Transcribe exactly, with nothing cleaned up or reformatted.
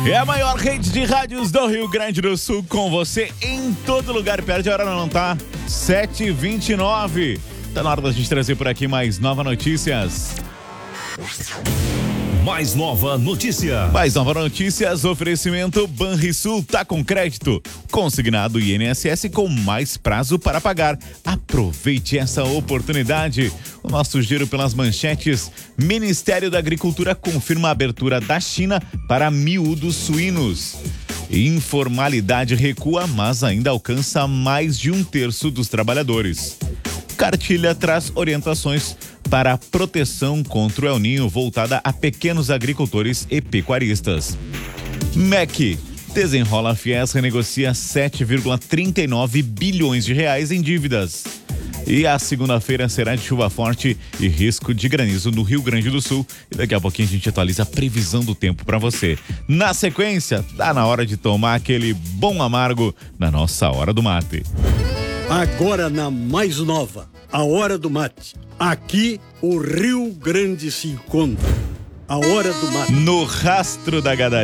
É a maior rede de rádios do Rio Grande do Sul, com você em todo lugar. Perde a hora, não tá? sete e vinte e nove. Tá na hora da gente trazer por aqui mais nova notícias. Mais nova notícia. Mais nova notícias, oferecimento Banrisul tá com crédito. Consignado I N S S com mais prazo para pagar. Aproveite essa oportunidade. O nosso giro pelas manchetes. Ministério da Agricultura confirma a abertura da China para miúdos suínos. Informalidade recua, mas ainda alcança mais de um terço dos trabalhadores. Cartilha traz orientações para a proteção contra o El Ninho voltada a pequenos agricultores e pecuaristas. M E C desenrola a Fies, renegocia sete vírgula trinta e nove bilhões de reais em dívidas. E a segunda-feira será de chuva forte e risco de granizo no Rio Grande do Sul. E daqui a pouquinho a gente atualiza a previsão do tempo para você. Na sequência, tá na hora de tomar aquele bom amargo na nossa Hora do Mate. Agora na mais nova, a Hora do Mate. Aqui o Rio Grande se encontra. A Hora do Mate. No rastro da gadaria.